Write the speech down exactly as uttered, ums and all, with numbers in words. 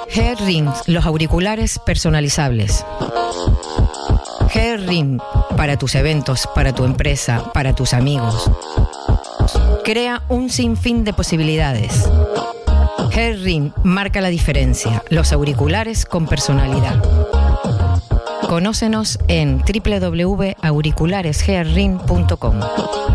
G-Rings, los auriculares personalizables. G-Ring, para tus eventos, para tu empresa, para tus amigos. Crea un sinfín de posibilidades. G-Ring marca la diferencia. Los auriculares con personalidad. Conócenos en doble u doble u doble u punto auriculares g ring punto com.